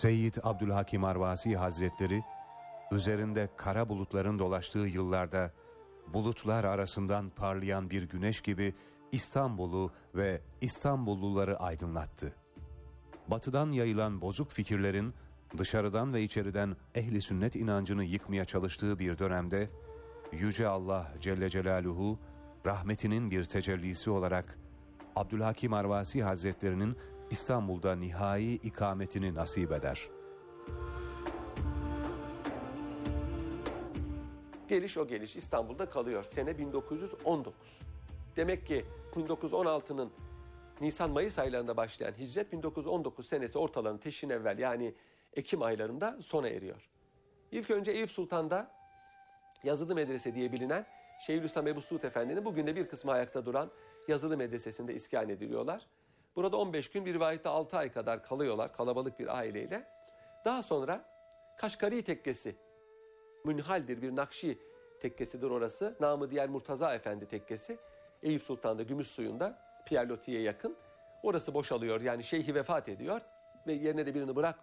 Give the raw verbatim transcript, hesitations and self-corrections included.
Seyyid Abdülhakim Arvasi Hazretleri, üzerinde kara bulutların dolaştığı yıllarda bulutlar arasından parlayan bir güneş gibi İstanbul'u ve İstanbulluları aydınlattı. Batıdan yayılan bozuk fikirlerin dışarıdan ve içeriden ehli sünnet inancını yıkmaya çalıştığı bir dönemde Yüce Allah Celle Celaluhu rahmetinin bir tecellisi olarak Abdülhakim Arvasi Hazretlerinin İstanbul'da nihai ikametini nasip eder. Geliş o geliş İstanbul'da kalıyor. Sene bin dokuz yüz on dokuz. Demek ki bin dokuz yüz on altının Nisan-Mayıs aylarında başlayan hicret bin dokuz yüz on dokuz senesi ortalarının teşrin evvel yani Ekim aylarında sona eriyor. İlk önce Eyüp Sultan'da Yazılı Medrese diye bilinen Şeyhülislam Ebu Suud Efendi'nin bugün de bir kısmı ayakta duran Yazılı Medresesi'nde iskan ediliyorlar. Burada on beş gün, bir rivayette altı ay kadar kalıyorlar kalabalık bir aileyle. Daha sonra Kaşgari Tekkesi, münhaldir bir Nakşi tekkesidir orası. Namı diğer Murtaza Efendi Tekkesi. Eyüp Sultan'da Gümüşsuyu'nda Pierre Loti'ye yakın. Orası boşalıyor yani şeyhi vefat ediyor ve yerine de birini bırakmıyor.